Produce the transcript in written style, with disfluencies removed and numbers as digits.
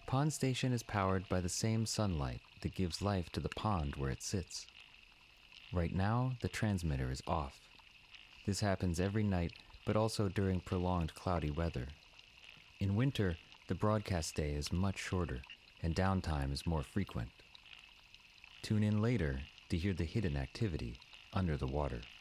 Pond Station is powered by the same sunlight that gives life to the pond where it sits. Right now, the transmitter is off. This happens every night, but also during prolonged cloudy weather. In winter, the broadcast day is much shorter, and downtime is more frequent. Tune in later to hear the hidden activity under the water.